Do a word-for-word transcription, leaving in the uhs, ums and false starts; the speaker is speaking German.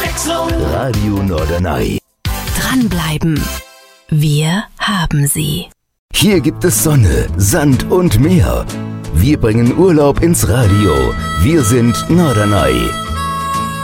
Abwechslung. Radio Norderney. Dranbleiben. Wir haben sie. Hier gibt es Sonne, Sand und Meer. Wir bringen Urlaub ins Radio. Wir sind Norderney.